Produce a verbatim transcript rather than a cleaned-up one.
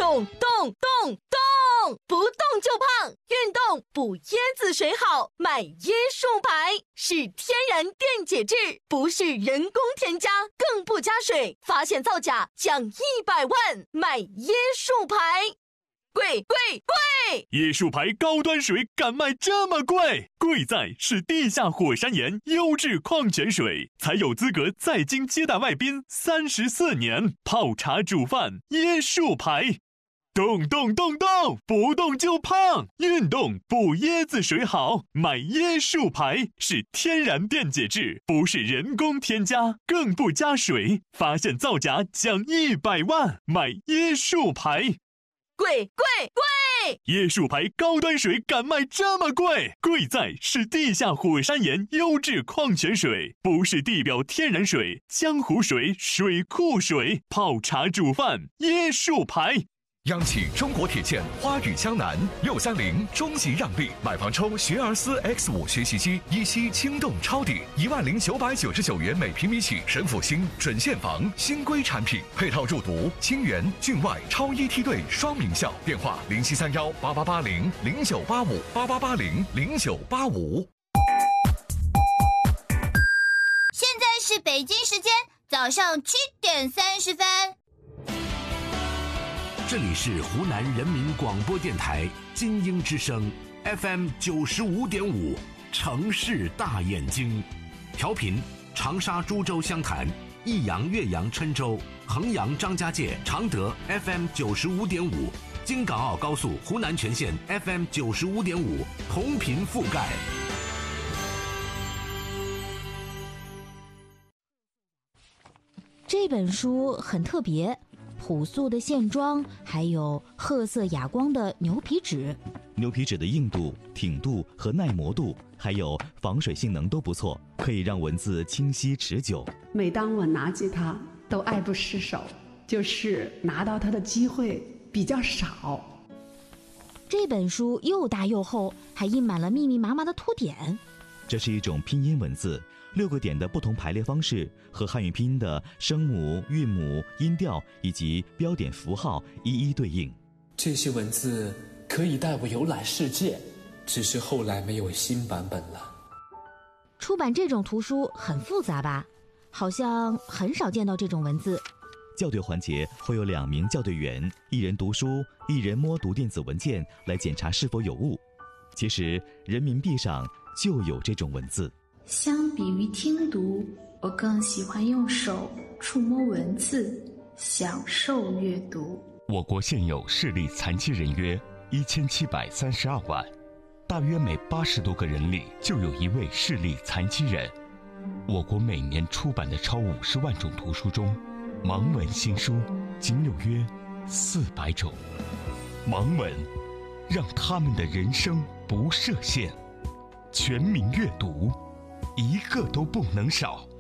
动动动动，不动就胖，运动补椰子水好，买椰树牌，是天然电解质，不是人工添加，更不加水，发现造假奖一百万，买椰树牌。贵贵贵！ 椰树牌高端水敢卖这么贵？贵在是地下火山岩优质矿泉水，才有资格在京接待外宾三十四年，泡茶煮饭椰树牌。动动动动，不动就胖，运动补椰子水好，买椰树牌，是天然电解质，不是人工添加，更不加水，发现造假奖一百万，买椰树牌。 贵贵贵！ 椰树牌高端水敢卖这么贵？贵在是地下火山岩优质矿泉水，不是地表天然水、江湖水、水库水，泡茶煮饭椰树牌。 央企中国铁建花语江南六三零终极让利，买房抽学而思 X 五 学习机，一期轻动抄底一万零九百九十九元每平米起，神府新准现房新规产品，配套入读清源境外超一梯队双名校，电话零七三幺八八八零零九八五八八八零零九八五。 现在是北京时间早上七点三十分。 这里是湖南人民广播电台金鹰之声 F M 九十五点五，城市大眼睛，调频长沙、株洲、湘潭、益阳、岳阳、郴州、衡阳、张家界、常德 F M 九十五点五，京港澳高速湖南全线 F M 九十五点五，同频覆盖。 这本书很特别。朴素的线装，还有褐色哑光的牛皮纸。 牛皮纸的硬度、挺度和耐磨度，还有防水性能都不错，可以让文字清晰持久。 每当我拿起它，都爱不释手，就是拿到它的机会比较少。 这本书又大又厚，还印满了密密麻麻的凸点。 这是一种拼音文字。六个点的不同排列方式和汉语拼音的声母、韵母、音调以及标点符号一一对应。 这些文字可以带我游览世界，只是后来没有新版本了。 出版这种图书很复杂吧？好像很少见到这种文字。 校对环节会有两名校对员，一人读书，一人摸读电子文件来检查是否有误。其实人民币上就有这种文字。 相比于听读，我更喜欢用手触摸文字，享受阅读。 我国现有视力残疾人约一千七百三十二万，大约每八十多个人里就有一位视力残疾人。我国每年出版的超五十万种图书中，盲文新书仅有约四百种。盲文让他们的人生不设限，全民阅读，一个都不能少。